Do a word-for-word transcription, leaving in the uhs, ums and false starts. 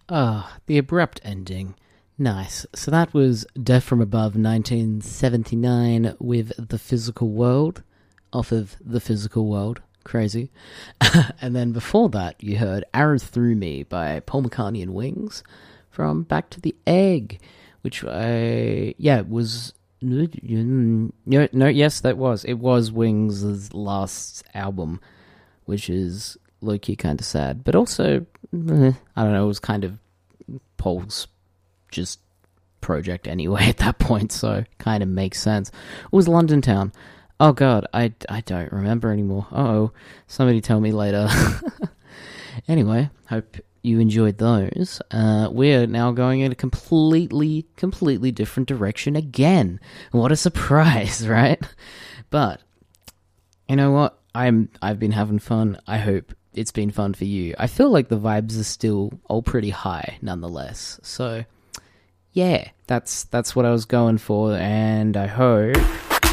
Ah, the abrupt ending. Nice. So that was Death from Above nineteen seventy-nine with The Physical World, off of The Physical World. Crazy. And then before that, you heard Arrow Through Me by Paul McCartney and Wings from Back to the Egg, which I, yeah, was, no, no, yes, that was. It was Wings' last album, which is low-key kind of sad, but also, eh, I don't know, it was kind of Paul's just project anyway at that point, so kind of makes sense. It was London Town. Oh god, I, I don't remember anymore. Uh-oh, somebody tell me later. Anyway, hope you enjoyed those. Uh, we're now going in a completely, completely different direction again. What a surprise, right? But, you know what? I'm, I've been having fun. I hope it's been fun for you. I feel like the vibes are still all pretty high nonetheless. So, yeah, that's that's what I was going for, and I hope